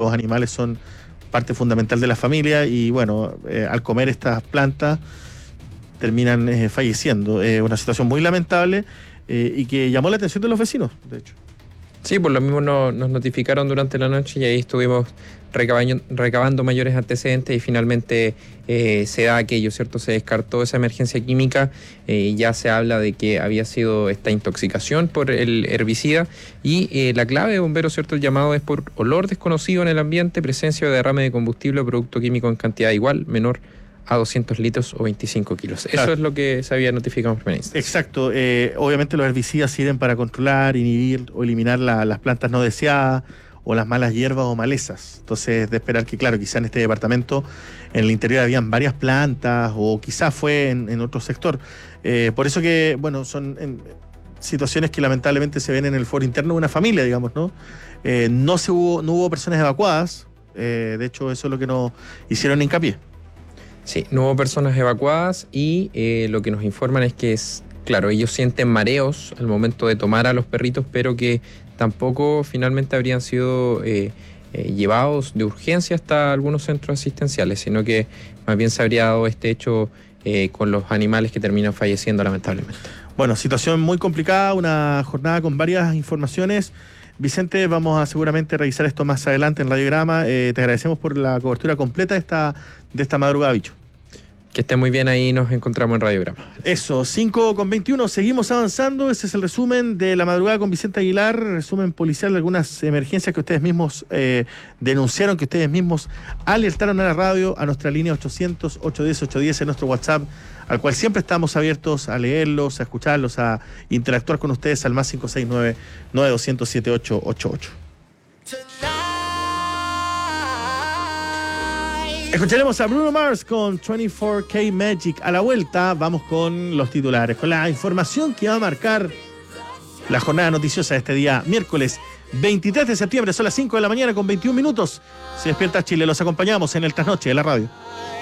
los animales son parte fundamental de la familia y bueno, al comer estas plantas terminan falleciendo. Una situación muy lamentable y que llamó la atención de los vecinos, de hecho. Sí, por lo mismo nos notificaron durante la noche y ahí estuvimos recabando mayores antecedentes y finalmente se da aquello, ¿cierto? Se descartó esa emergencia química y ya se habla de que había sido esta intoxicación por el herbicida y la clave de bomberos, ¿cierto? El llamado es por olor desconocido en el ambiente, presencia de derrame de combustible o producto químico en cantidad igual, menor a 200 litros o 25 kilos. Eso Claro. es lo que se había notificado en primera instancia. Exacto. Obviamente los herbicidas sirven para controlar, inhibir o eliminar las plantas no deseadas o las malas hierbas o malezas. Entonces, de esperar que, claro, quizá en este departamento, en el interior habían varias plantas o quizás fue en otro sector. Por eso que, bueno, son situaciones que lamentablemente se ven en el foro interno de una familia, digamos, ¿no? No hubo personas evacuadas. De hecho, eso es lo que nos hicieron hincapié. Sí, no hubo personas evacuadas y lo que nos informan es que claro, ellos sienten mareos al momento de tomar a los perritos, pero que tampoco finalmente habrían sido llevados de urgencia hasta algunos centros asistenciales, sino que más bien se habría dado este hecho con los animales que terminan falleciendo lamentablemente. Bueno, situación muy complicada, una jornada con varias informaciones. Vicente, vamos a seguramente revisar esto más adelante en Radiograma. Te agradecemos por la cobertura completa de esta madrugada, bicho. Que esté muy bien, ahí nos encontramos en Radiograma. Eso, 5:21, seguimos avanzando. Ese es el resumen de la madrugada con Vicente Aguilar, resumen policial de algunas emergencias que ustedes mismos denunciaron, que ustedes mismos alertaron a la radio, a nuestra línea 800-810-810, en nuestro WhatsApp, al cual siempre estamos abiertos a leerlos, a escucharlos, a interactuar con ustedes al más 569-9200-7888. Escucharemos a Bruno Mars con 24K Magic. A la vuelta vamos con los titulares, con la información que va a marcar la jornada noticiosa de este día, miércoles 23 de septiembre. Son las 5 de la mañana con 21 minutos. Se despierta Chile, los acompañamos en el trasnoche de la radio.